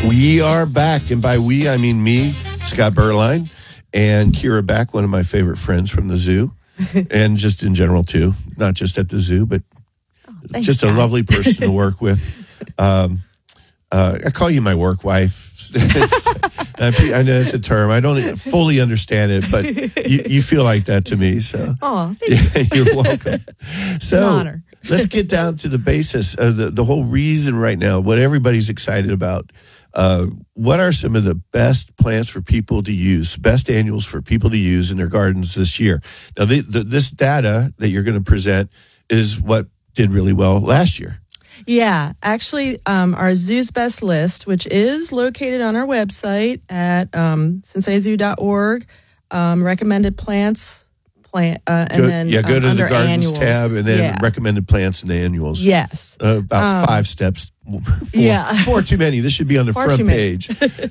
We are back, and by we, I mean me, Scott Berline, and Kira Beck, one of my favorite friends from the zoo, and just in general, too. Not just at the zoo, but Thanks, just a Scott. lovely person to work with. I call you my work wife. I know it's a term. I don't fully understand it, but you feel like that to me. So, Oh, you're welcome. So, An honor. let's get down to the basis of the whole reason right now, what everybody's excited about. What are some of the best plants for people to use, best annuals for people to use in their gardens this year? Now, this data that you're going to present is what did really well last year. Yeah, actually, our Zoo's Best List, which is located on our website at cincinnatizoo.org, recommended plants, and then go to under the gardens annuals. tab and then Yeah. recommended plants and annuals. Yes. About 5 steps. Yeah. Four too many. This should be on the Far front too many. page.